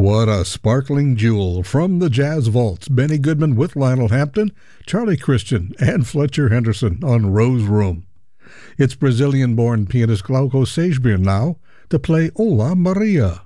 What a sparkling jewel from the Jazz Vaults. Benny Goodman with Lionel Hampton, Charlie Christian, and Fletcher Henderson on Rose Room. It's Brazilian-born pianist Glauco Seisbier now to play Ola Maria.